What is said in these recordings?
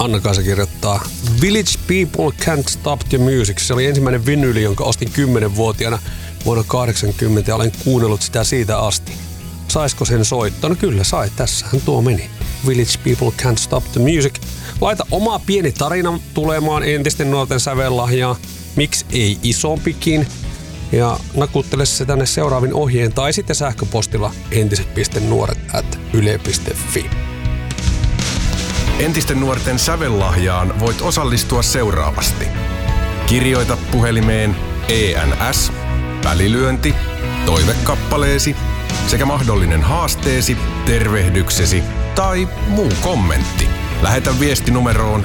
Anna-Kaisa kirjoittaa, Village People Can't Stop the Music. Se oli ensimmäinen vinyli, jonka ostin 10-vuotiaana vuonna 80 ja olen kuunnellut sitä siitä asti. Saisiko sen soittaa? No kyllä sai, tässähän tuo meni. Village People Can't Stop the Music. Laita oma pieni tarina tulemaan entisten nuorten sävellahjaa. Miksi ei isompikin? Ja nakuttele se tänne seuraavin ohjeen tai sitten sähköpostilla entiset.nuoret@yle.fi. Entisten nuorten sävellahjaan voit osallistua seuraavasti. Kirjoita puhelimeen ENS, välilyönti, toivekappaleesi sekä mahdollinen haasteesi, tervehdyksesi tai muu kommentti. Lähetä viesti numeroon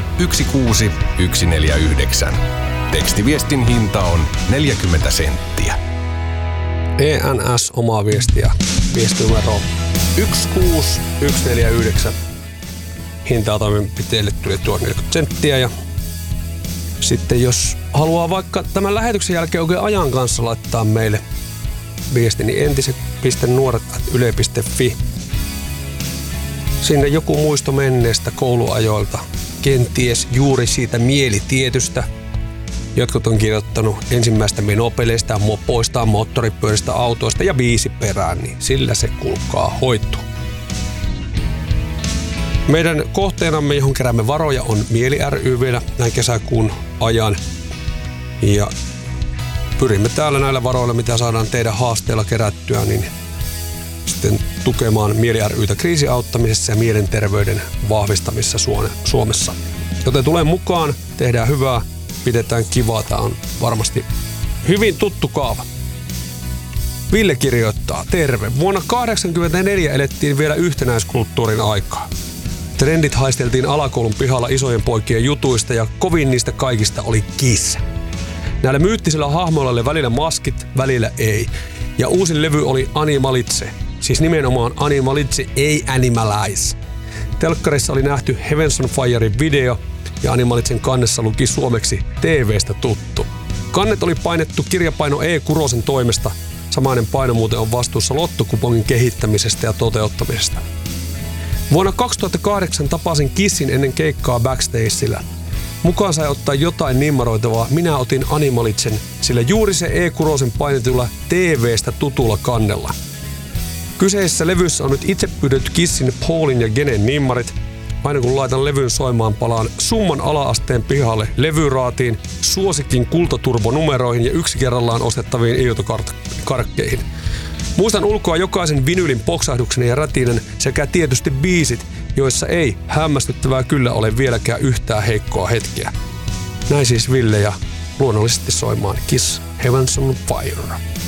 16149. Tekstiviestin hinta on 40 senttiä. ENS omaa viestiä. Viestinumero 16149. Hintaa toimenpiteelle tuli tuo 40 senttiä. Ja sitten jos haluaa vaikka tämän lähetyksen jälkeen oikein ajan kanssa laittaa meille viesti, niin entiset.nuoret@yle.fi. Sinne joku muisto menneestä kouluajoilta. Kenties juuri siitä mielitietystä. Jotkut on kirjoittanut ensimmäistä menopeleistä, mopoista, moottoripyöristä, autoista ja 5 perään, niin sillä se kulkaa hoituu. Meidän kohteenamme, johon keräämme varoja, on Mieli ry vielä näin kesäkuun ajan. Ja pyrimme täällä näillä varoilla, mitä saadaan teidän haasteilla kerättyä, niin sitten tukemaan Mieli ry:tä kriisiauttamisessa ja mielenterveyden vahvistamisessa Suomessa. Joten tule mukaan, tehdään hyvää, pidetään kivaa. Tämä on varmasti hyvin tuttu kaava. Ville kirjoittaa, terve. Vuonna 1984 elettiin vielä yhtenäiskulttuurin aikaa. Trendit haisteltiin alakoulun pihalla isojen poikien jutuista ja kovin niistä kaikista oli Kiss. Näillä myyttisillä hahmoilla oli välillä maskit, välillä ei. Ja uusin levy oli Animalize. Siis nimenomaan Animalize, ei Animalize. Telkkarissa oli nähty Heavens on Firein video ja Animalizen kannessa luki suomeksi TV:stä tuttu. Kannet oli painettu kirjapaino E. Kurosen toimesta. Samainen paino muuten on vastuussa lottokupongin kehittämisestä ja toteuttamisesta. Vuonna 2008 tapasin Kissin ennen keikkaa backstageillä. Mukaan sai ottaa jotain nimmaroitavaa. Minä otin Animalizen, sillä juuri se E. Kurosen painetulla TV:stä tutulla kannella. Kyseisessä levyssä on nyt itse pyydetty Kissin, Paulin ja Genen nimmarit. Aina kun laitan levyn soimaan, palaan Summan ala-asteen pihalle levyraatiin, Suosikin kultaturbonumeroihin ja yksi kerrallaan ostettaviin irtokarkkeihin. Muistan ulkoa jokaisen vinylin poksahduksen ja rätinän sekä tietysti biisit, joissa ei hämmästyttävää kyllä ole vieläkään yhtään heikkoa hetkeä. Näin siis Ville ja luonnollisesti soimaan Kiss Heavens on Fire.